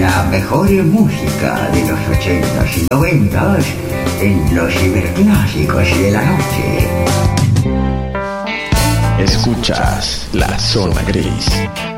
La mejor música de los 80s y 90s en los ciberclásicos de la noche. Escuchas La Zona Gris.